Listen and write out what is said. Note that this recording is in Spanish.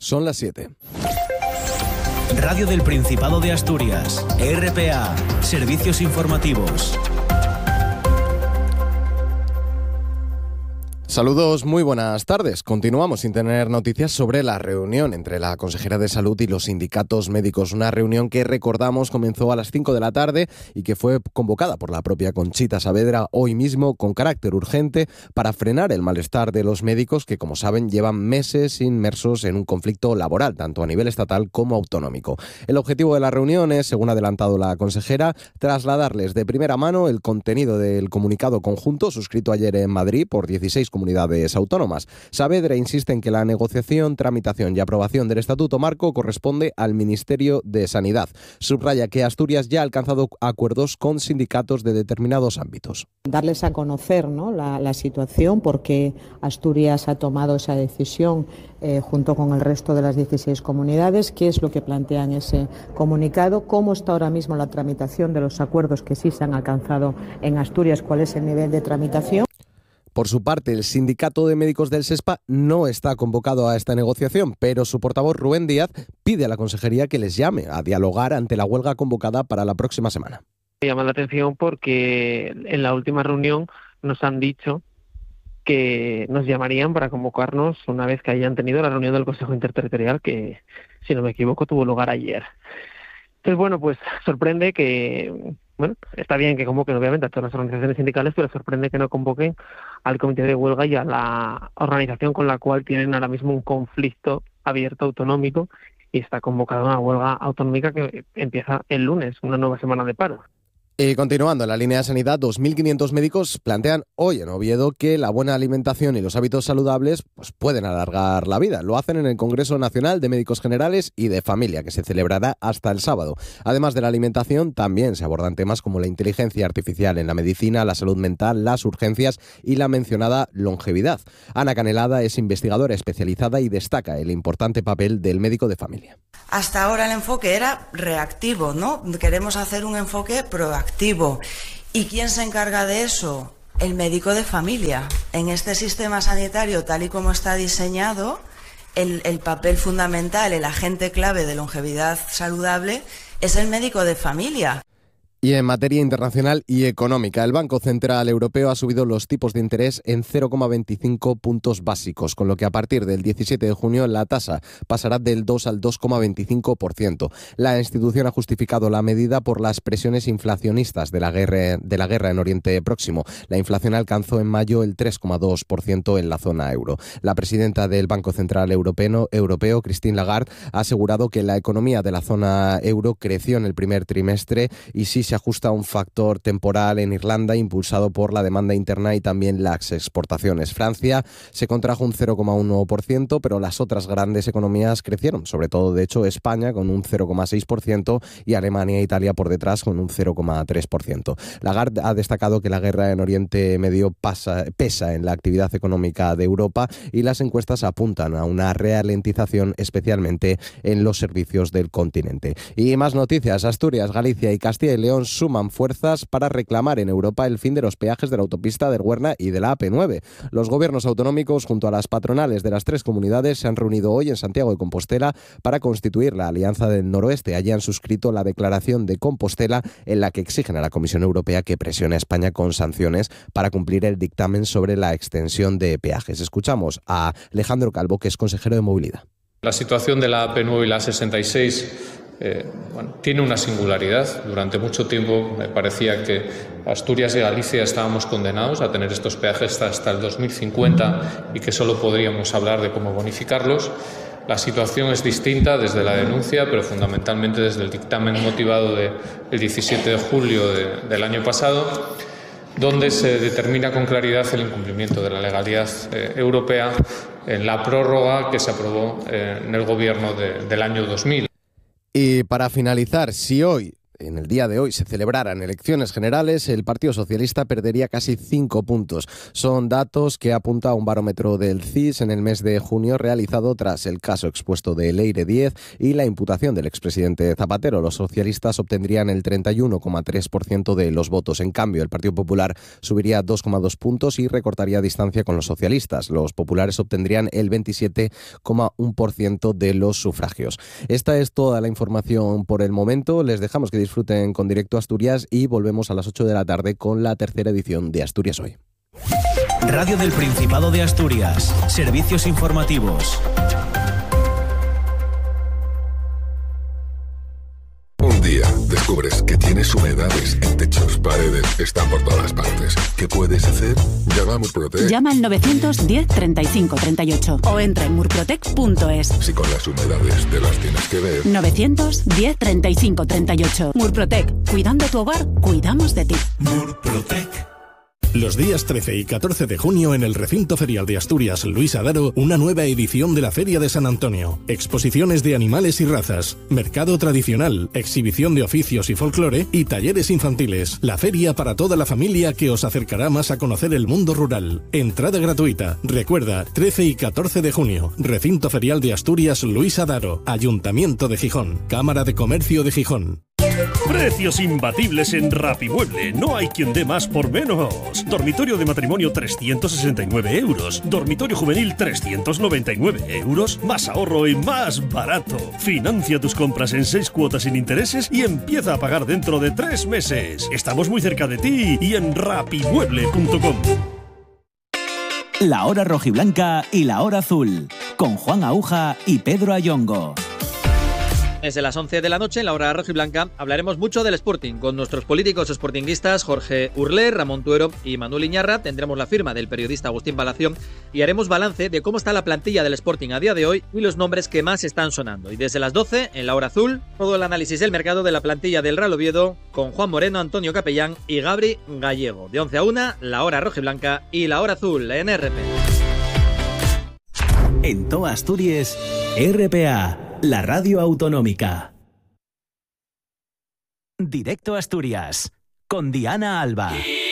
Son las 7. Radio del Principado de Asturias, RPA, servicios informativos. Saludos, muy buenas tardes. Continuamos sin tener noticias sobre la reunión entre la consejera de Salud y los sindicatos médicos. Una reunión que, recordamos, comenzó a las 5 de la tarde y que fue convocada por la propia Conchita Saavedra hoy mismo con carácter urgente para frenar el malestar de los médicos que, como saben, llevan meses inmersos en un conflicto laboral, tanto a nivel estatal como autonómico. El objetivo de la reunión es, según ha adelantado la consejera, trasladarles de primera mano el contenido del comunicado conjunto suscrito ayer en Madrid por 16 comunidades autónomas. Saavedra insiste en que la negociación, tramitación y aprobación del Estatuto Marco corresponde al Ministerio de Sanidad. Subraya que Asturias ya ha alcanzado acuerdos con sindicatos de determinados ámbitos. Darles a conocer, ¿no?, la situación, porque Asturias ha tomado esa decisión junto con el resto de las 16 comunidades, qué es lo que plantean ese comunicado, cómo está ahora mismo la tramitación de los acuerdos que sí se han alcanzado en Asturias, cuál es el nivel de tramitación. Por su parte, el Sindicato de Médicos del SESPA no está convocado a esta negociación, pero su portavoz Rubén Díaz pide a la consejería que les llame a dialogar ante la huelga convocada para la próxima semana. Me llama la atención porque en la última reunión nos han dicho que nos llamarían para convocarnos una vez que hayan tenido la reunión del Consejo Interterritorial, que, si no me equivoco, tuvo lugar ayer. Entonces, bueno, pues sorprende que... Bueno, está bien que convoquen obviamente a todas las organizaciones sindicales, pero sorprende que no convoquen al comité de huelga y a la organización con la cual tienen ahora mismo un conflicto abierto autonómico, y está convocada una huelga autonómica que empieza el lunes, una nueva semana de paro. Continuando en la línea de sanidad, 2.500 médicos plantean hoy en Oviedo que la buena alimentación y los hábitos saludables pueden alargar la vida. Lo hacen en el Congreso Nacional de Médicos Generales y de Familia, que se celebrará hasta el sábado. Además de la alimentación, también se abordan temas como la inteligencia artificial en la medicina, la salud mental, las urgencias y la mencionada longevidad. Ana Canelada es investigadora especializada y destaca el importante papel del médico de familia. Hasta ahora el enfoque era reactivo, ¿no? Queremos hacer un enfoque proactivo. ¿Y quién se encarga de eso? El médico de familia. En este sistema sanitario, tal y como está diseñado, el papel fundamental, el agente clave de longevidad saludable es el médico de familia. Y en materia internacional y económica, el Banco Central Europeo ha subido los tipos de interés en 0,25 puntos básicos, con lo que a partir del 17 de junio la tasa pasará del 2 al 2,25%. La institución ha justificado la medida por las presiones inflacionistas de la guerra en Oriente Próximo. La inflación alcanzó en mayo el 3,2% en la zona euro. La presidenta del Banco Central Europeo, Christine Lagarde, ha asegurado que la economía de la zona euro creció en el primer trimestre y sí se ajusta a un factor temporal en Irlanda impulsado por la demanda interna y también las exportaciones. Francia se contrajo un 0,1%, pero las otras grandes economías crecieron, sobre todo de hecho España con un 0,6% y Alemania e Italia por detrás con un 0,3%. Lagarde ha destacado que la guerra en Oriente Medio pesa en la actividad económica de Europa y las encuestas apuntan a una ralentización especialmente en los servicios del continente. Y más noticias: Asturias, Galicia y Castilla y León suman fuerzas para reclamar en Europa el fin de los peajes de la autopista del Huerna y de la AP9. Los gobiernos autonómicos junto a las patronales de las tres comunidades se han reunido hoy en Santiago de Compostela para constituir la Alianza del Noroeste. Allí han suscrito la declaración de Compostela en la que exigen a la Comisión Europea que presione a España con sanciones para cumplir el dictamen sobre la extensión de peajes. Escuchamos a Alejandro Calvo, que es consejero de Movilidad. La situación de la AP9 y la 66 tiene una singularidad. Durante mucho tiempo me parecía que Asturias y Galicia estábamos condenados a tener estos peajes hasta el 2050 y que solo podríamos hablar de cómo bonificarlos. La situación es distinta desde la denuncia, pero fundamentalmente desde el dictamen motivado del 17 de julio del año pasado, donde se determina con claridad el incumplimiento de la legalidad europea en la prórroga que se aprobó en el gobierno del año 2000. Y para finalizar, si hoy en el día de hoy se celebraran elecciones generales, el Partido Socialista perdería casi 5 puntos. Son datos que apunta un barómetro del CIS en el mes de junio realizado tras el caso expuesto de Leire 10 y la imputación del expresidente Zapatero. Los socialistas obtendrían el 31,3% de los votos. En cambio, el Partido Popular subiría 2,2 puntos y recortaría distancia con los socialistas. Los populares obtendrían el 27,1% de los sufragios. Esta es toda la información por el momento. Les dejamos que disfruten con Directo Asturias y volvemos a las 8 de la tarde con la tercera edición de Asturias Hoy. Radio del Principado de Asturias. Servicios informativos. Un día descubres que tienes humedades en techos, paredes, están por todas partes. ¿Qué puedes hacer? Llama a Murprotec. Llama al 910 35 38 o entra en murprotec.es. Si con las humedades te las tienes que ver. 910 35 38. Murprotec. Cuidando tu hogar, cuidamos de ti. Murprotec. Los días 13 y 14 de junio en el Recinto Ferial de Asturias Luis Adaro, una nueva edición de la Feria de San Antonio. Exposiciones de animales y razas, mercado tradicional, exhibición de oficios y folclore y talleres infantiles. La feria para toda la familia que os acercará más a conocer el mundo rural. Entrada gratuita. Recuerda, 13 y 14 de junio, Recinto Ferial de Asturias Luis Adaro, Ayuntamiento de Gijón, Cámara de Comercio de Gijón. Precios imbatibles en Rapimueble. No hay quien dé más por menos. Dormitorio de matrimonio 369 euros. Dormitorio juvenil 399 euros. Más ahorro y más barato. Financia tus compras en 6 cuotas sin intereses y empieza a pagar dentro de 3 meses. Estamos muy cerca de ti y en rapimueble.com. La hora rojiblanca y la hora azul. Con Juan Aúja y Pedro Ayongo. Desde las 11 de la noche, en la hora rojiblanca, hablaremos mucho del Sporting. Con nuestros políticos sportinguistas Jorge Urler, Ramón Tuero y Manuel Iñarra tendremos la firma del periodista Agustín Palacio y haremos balance de cómo está la plantilla del Sporting a día de hoy y los nombres que más están sonando. Y desde las 12, en la hora azul, todo el análisis del mercado de la plantilla del Real Oviedo con Juan Moreno, Antonio Capellán y Gabri Gallego. De 11 a 1, la hora rojiblanca y la hora azul en RP. En toda Asturias, RPA. La radio autonómica. Directo Asturias, con Diana Alba.